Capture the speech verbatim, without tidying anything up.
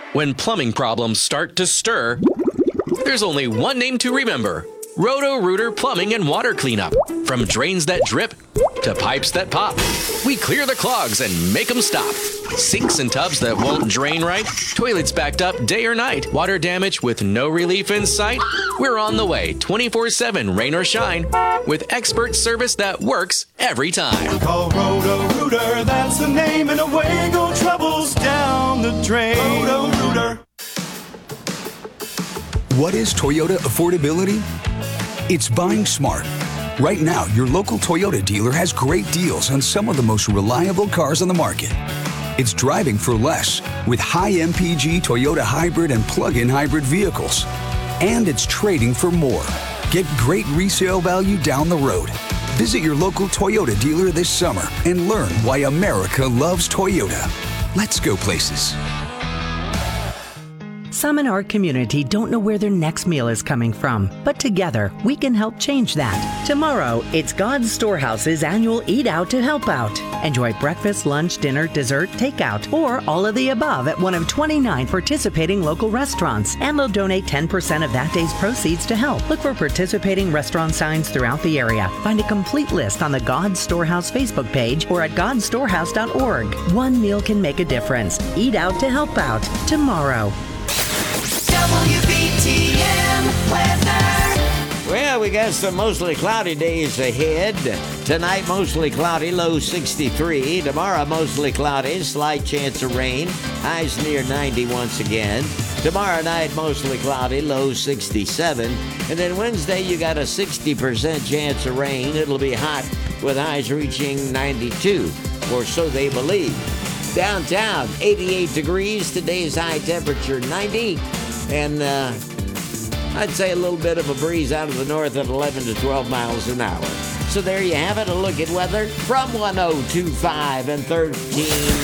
When plumbing problems start to stir, there's only one name to remember. Roto-Rooter Plumbing and Water Cleanup. From drains that drip to pipes that pop, we clear the clogs and make them stop. Sinks and tubs that won't drain right, toilets backed up day or night, water damage with no relief in sight. We're on the way twenty-four seven, rain or shine, with expert service that works every time. Call Roto-Rooter, that's the name, and away go troubles down the drain. Roto-Rooter. What is Toyota affordability? It's buying smart. Right now, your local Toyota dealer has great deals on some of the most reliable cars on the market. It's driving for less with high M P G Toyota hybrid and plug-in hybrid vehicles. And it's trading for more. Get great resale value down the road. Visit your local Toyota dealer this summer and learn why America loves Toyota. Let's go places. Some in our community don't know where their next meal is coming from, but together we can help change that. Tomorrow, it's God's Storehouse's annual Eat Out to Help Out. Enjoy breakfast, lunch, dinner, dessert, takeout, or all of the above at one of twenty-nine participating local restaurants, and they'll donate ten percent of that day's proceeds to help. Look for participating restaurant signs throughout the area. Find a complete list on the God's Storehouse Facebook page or at gods storehouse dot org. One meal can make a difference. Eat Out to Help Out. Tomorrow. W B T M weather. Well, we got some mostly cloudy days ahead. Tonight, mostly cloudy, low sixty-three. Tomorrow, mostly cloudy, slight chance of rain. Highs near ninety once again. Tomorrow night, mostly cloudy, low sixty-seven. And then Wednesday, you got a sixty percent chance of rain. It'll be hot with highs reaching ninety-two, or so they believe. Downtown, eighty-eight degrees. Today's high temperature, ninety. And uh, I'd say a little bit of a breeze out of the north at eleven to twelve miles an hour. So there you have it, a look at weather from one oh two point five and thirteen.